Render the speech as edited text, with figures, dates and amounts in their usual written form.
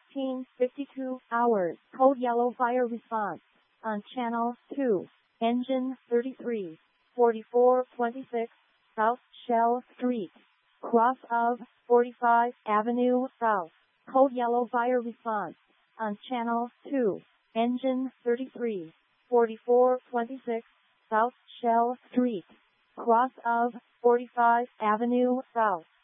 15:52 hours. Code yellow fire response on channel 2. Engine 33, 4426 South Shell Street, cross of 45 Avenue South. Code yellow fire response on channel 2. Engine 33, 4426 South Shell Street, cross of 45 Avenue South.